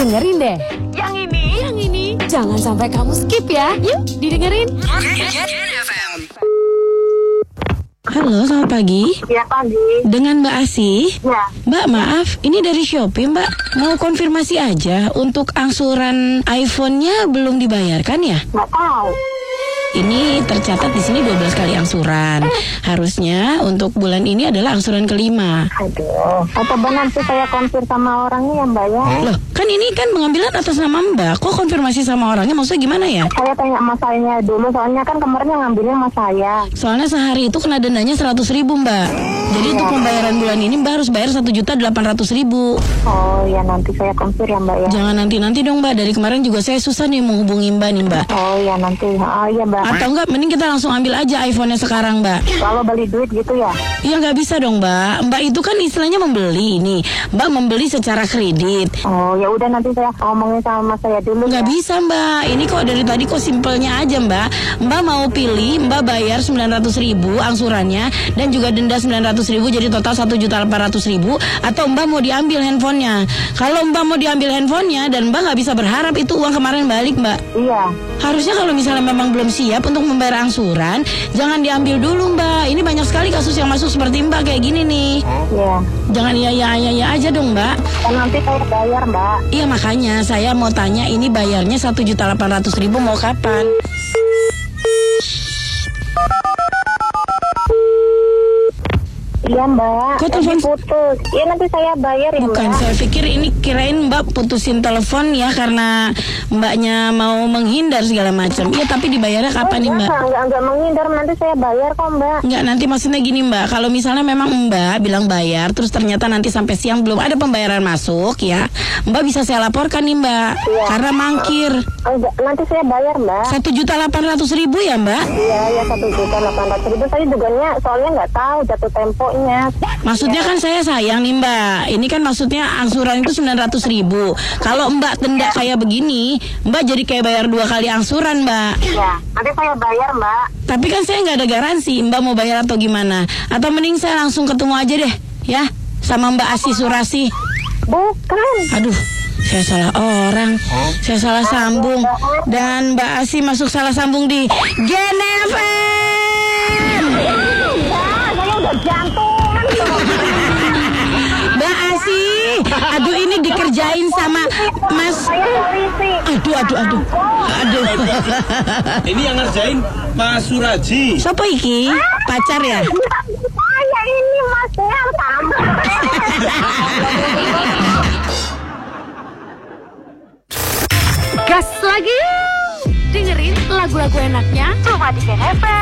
Dengerin deh. Yang ini. Jangan sampai kamu skip ya. Yuk, didengerin. Halo, selamat pagi. Ya, pagi. Dengan Mbak Asih. Ya. Mbak, maaf, ini dari Shopee, Mbak. Mau konfirmasi aja, untuk angsuran iPhone-nya belum dibayarkan ya? Nggak tahu. Ini tercatat di sini 12 kali angsuran. Harusnya untuk bulan ini adalah angsuran kelima. Aduh. Coba nanti saya konfir sama orangnya ya, Mbak ya. Loh, kan ini kan pengambilan atas nama Mbak. Kok konfirmasi sama orangnya? Maksudnya gimana ya? Saya tanya sama saya dulu, soalnya kan kemarin yang ngambilnya sama saya. Soalnya sehari itu kena dendanya 100.000, Mbak. Jadi untuk pembayaran bulan ini Mbak harus bayar 1.800.000. Oh ya, nanti saya konfir ya, Mbak ya. Jangan nanti-nanti dong, Mbak. Dari kemarin juga saya susah nih menghubungi Mbak nih, Mbak. Oh ya, nanti. Oh ya, Mbak. Atau enggak, mending kita langsung ambil aja iPhone-nya sekarang, Mbak. Kalau beli duit gitu ya? Ya nggak bisa dong, Mbak. Mbak itu kan istilahnya membeli nih. Mbak membeli secara kredit. Oh ya udah, nanti saya ngomongin sama saya dulu. Nggak ya. bisa, Mbak. Ini kok dari tadi kok simpelnya aja, Mbak. Mbak mau pilih, Mbak bayar 900.000 angsurannya dan juga denda 900.000, jadi total 1.800.000. Atau Mbak mau diambil handphonenya. Kalau Mbak mau diambil handphonenya dan Mbak nggak bisa berharap itu uang kemarin balik, Mbak. Iya. Harusnya kalau misalnya memang belum siap untuk membayar angsuran, jangan diambil dulu, Mbak. Ini banyak sekali kasus yang masuk seperti Mbak kayak gini nih. Iya. Jangan iya aja dong, Mbak. Dan nanti saya bayar, Mbak. Iya, makanya saya mau tanya, ini bayarnya 1.800.000 mau kapan? Iya, Mbak. Kok telepon putus? Iya, nanti saya bayar ya, Bukan, Mbak. saya pikir ini kirain Mbak putusin telepon ya karena Mbaknya mau menghindar segala macam. Iya, tapi dibayarnya kapan nih, Mbak? Enggak menghindar, nanti saya bayar kok, Mbak. Enggak, nanti maksudnya gini, Mbak. Kalau misalnya memang Mbak bilang bayar, terus ternyata nanti sampai siang belum ada pembayaran masuk ya, Mbak bisa saya laporkan nih, Mbak. Iya. Karena mangkir. Enggak, nanti saya bayar, Mbak. 1.800.000 ya, Mbak? Iya, ya 1.800.000. Saya juga soalnya nggak tahu jatuh temponya. Maksudnya kan saya sayang nih, Mbak. Ini kan maksudnya angsuran itu 900.000. Kalau Mbak tenda kayak begini, Mbak jadi kayak bayar 2 kali angsuran, Mbak. Iya, nanti saya bayar, Mbak. Tapi kan saya nggak ada garansi Mbak mau bayar atau gimana. Atau mending saya langsung ketemu aja deh, ya, sama Mbak Asih Surasi. Bukan. Aduh, saya salah orang. Saya salah sambung. Dan Mbak Asih masuk salah sambung di Gen FM. Saya udah jantungan tuh. Mbak Asih, aduh ini dikerjain sama Mas. Saya polisi. Aduh. Ini yang ngerjain Mas Suraji. Siapa iki? Pacar ya? Saya ini Masnya tambah. Gas lagi. Dengerin lagu-lagu enaknya Cuma di Gen FM.